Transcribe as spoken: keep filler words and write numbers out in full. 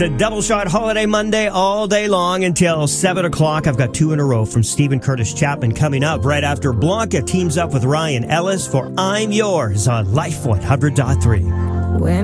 The Double Shot Holiday Monday all day long until seven o'clock. I've got two in a row from Stephen Curtis Chapman coming up right after Blanca teams up with Ryan Ellis for I'm Yours on Life one hundred point three.